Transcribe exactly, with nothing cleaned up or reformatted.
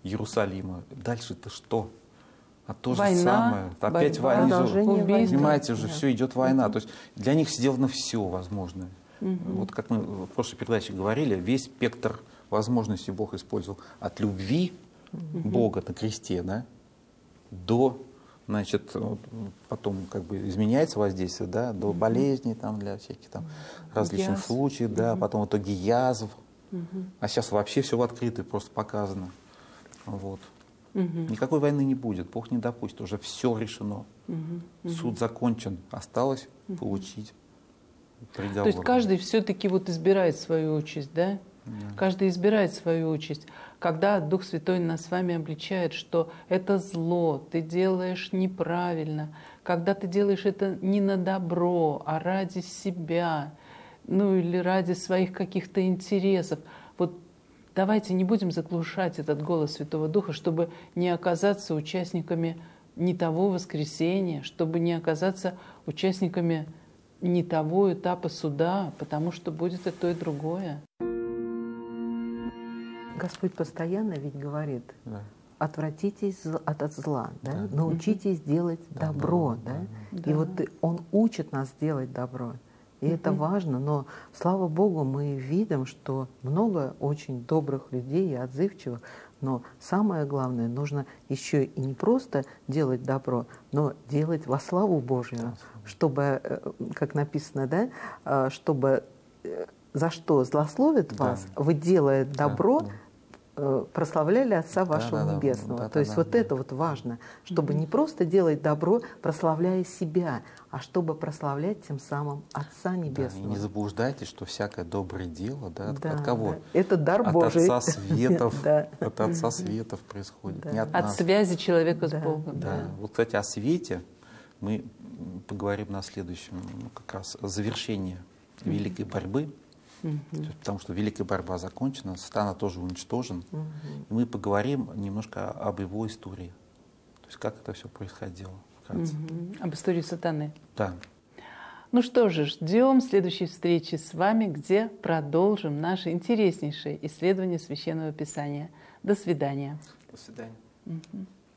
Иерусалима. Дальше-то что? А то война, же самое. Опять война. Понимаете, уже да. все идет война. Угу. То есть для них сделано все возможное. Угу. Вот как мы в прошлой передаче говорили, весь спектр возможностей Бог использовал от любви угу. Бога на кресте, да, до, значит, потом как бы изменяется воздействие, да, до угу. болезней там, для всяких там различных Язв. случаев, да, угу. потом в итоге язв. Угу. А сейчас вообще все в открытую просто показано. Вот. Угу. Никакой войны не будет, Бог не допустит, уже все решено. Угу. Суд закончен, осталось угу. получить приговор. То есть каждый все-таки вот избирает свою участь, да? Да. Каждый избирает свою участь. Когда Дух Святой нас с вами обличает, что это зло, ты делаешь неправильно, когда ты делаешь это не на добро, а ради себя, ну или ради своих каких-то интересов, вот давайте не будем заглушать этот голос Святого Духа, чтобы не оказаться участниками не того воскресения, чтобы не оказаться участниками не того этапа суда, потому что будет и то, и другое. Господь постоянно ведь говорит, да. отвратитесь от зла, да? Да. Научитесь угу. делать да, добро. Да, да? Да. И вот Он учит нас делать добро. И угу. это важно, но, слава Богу, мы видим, что много очень добрых людей и отзывчивых, но самое главное, нужно еще и не просто делать добро, но делать во славу Божию, да. чтобы, как написано, да, чтобы за что злословят да. вас, вы, делая добро, да. прославляли Отца вашего да, Небесного. Да, да, То есть да, вот да. это вот важно, чтобы mm-hmm. не просто делать добро, прославляя себя, а чтобы прославлять тем самым Отца Небесного. Да, и не заблуждайтесь, что всякое доброе дело, да, от, да, от кого? Да. Это дар от Божий. Отца Светов, от Отца Светов происходит. Не от от нас. связи человека с Богом. Да. Да. Вот, кстати, о свете мы поговорим на следующем, ну, как раз завершение mm-hmm. великой борьбы. Uh-huh. Потому что великая борьба закончена, сатана тоже уничтожен. Uh-huh. И мы поговорим немножко об его истории. То есть как это все происходило. Uh-huh. Об истории сатаны. Да. Ну что же, ждем следующей встречи с вами, где продолжим наше интереснейшее исследование Священного Писания. До свидания. До свидания. Uh-huh.